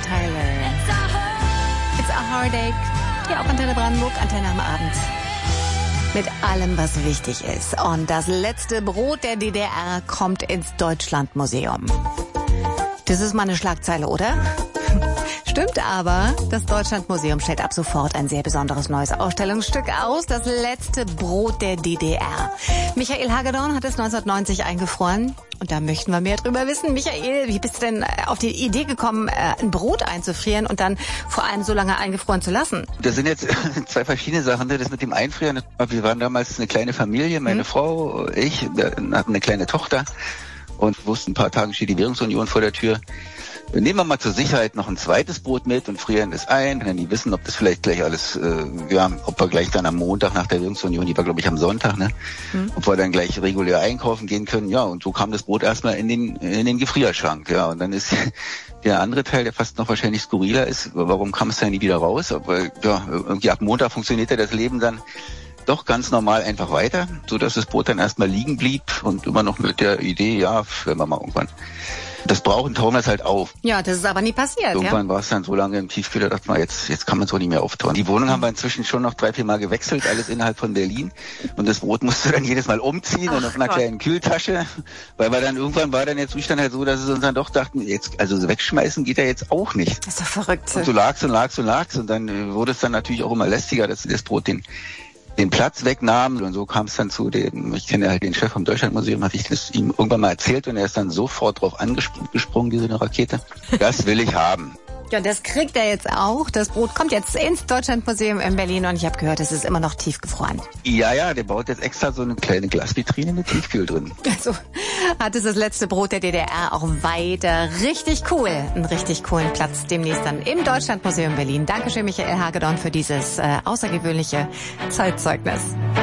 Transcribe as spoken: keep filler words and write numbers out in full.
Tyler. It's a Heartache. Hier auf Antenne Brandenburg, Antenne am Abend. Mit allem, was wichtig ist. Und das letzte Brot der D D R kommt ins Deutschlandmuseum. Das ist mal eine Schlagzeile, oder? Stimmt aber, das Deutschlandmuseum stellt ab sofort ein sehr besonderes neues Ausstellungsstück aus, das letzte Brot der D D R. Michael Hagedorn hat es neunzehnhundertneunzig eingefroren und da möchten wir mehr drüber wissen. Michael, wie bist du denn auf die Idee gekommen, ein Brot einzufrieren und dann vor allem so lange eingefroren zu lassen? Das sind jetzt zwei verschiedene Sachen. Das mit dem Einfrieren, wir waren damals eine kleine Familie, meine hm. Frau, ich, hatten eine kleine Tochter und wussten, ein paar Tage steht die Währungsunion vor der Tür. Nehmen wir mal zur Sicherheit noch ein zweites Brot mit und frieren es ein. Wenn die wissen, ob das vielleicht gleich alles, äh, ja, ob wir gleich dann am Montag nach der Währungsunion, die war glaube ich am Sonntag, ne, mhm. ob wir dann gleich regulär einkaufen gehen können. Ja, und so kam das Brot erstmal in den in den Gefrierschrank. Ja, und dann ist der andere Teil, der fast noch wahrscheinlich skurriler ist. Warum kam es dann nie wieder raus? Aber ja, irgendwie ab Montag funktionierte das Leben dann doch ganz normal einfach weiter, so dass das Brot dann erstmal liegen blieb und immer noch mit der Idee, ja, wenn wir mal irgendwann das brauchen, tauen wir es halt auf. Ja, das ist aber nie passiert. Irgendwann ja? war es dann so lange im Tiefkühler, dass man jetzt, jetzt kann man es auch nicht mehr auftauen. Die Wohnung mhm. haben wir inzwischen schon noch drei, vier Mal gewechselt, alles innerhalb von Berlin. Und das Brot musste dann jedes Mal umziehen Ach, und auf einer Gott. kleinen Kühltasche. Weil wir dann irgendwann war dann der Zustand halt so, dass es uns dann doch dachten, jetzt, also wegschmeißen geht ja jetzt auch nicht. Das ist doch verrückt. Und so lag's und lag's und lag's. Und dann wurde es dann natürlich auch immer lästiger, dass das Brot den den Platz wegnahm und so kam es dann zu dem, ich kenne halt den Chef vom Deutschlandmuseum, hatte ich das ihm irgendwann mal erzählt und er ist dann sofort drauf angesprungen, diese Rakete. Das will ich haben. Ja, das kriegt er jetzt auch. Das Brot kommt jetzt ins Deutschlandmuseum in Berlin und ich habe gehört, es ist immer noch tiefgefroren. Ja, ja, der baut jetzt extra so eine kleine Glasvitrine mit Tiefkühl drin. Also hat es das letzte Brot der D D R auch weiter. Richtig cool. Einen richtig coolen Platz demnächst dann im Deutschlandmuseum Berlin. Dankeschön, Michael Hagedorn, für dieses äh, außergewöhnliche Zeitzeugnis.